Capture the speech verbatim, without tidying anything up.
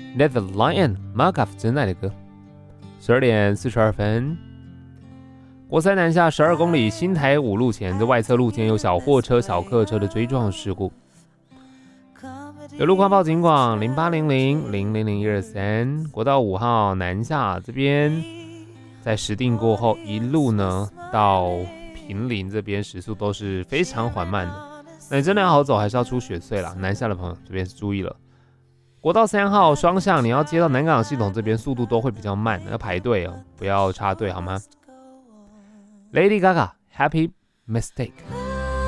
Let the Lion Mark Off 真爱的歌。十二点四十二分，国三南下十二公里，新台五路前的外侧路肩有小货车、小客车的追撞事故。有路况报警广零八零零零零零一二三，国道五号南下这边，在石碇过后，一路呢到坪林这边时速都是非常缓慢的。那你真的要好走，还是要出雪隧啦？南下的朋友这边是注意了。国道三号双向，你要接到南港系统这边，速度都会比较慢，要排队哦，不要插队好吗？Lady Gaga Happy Mistake。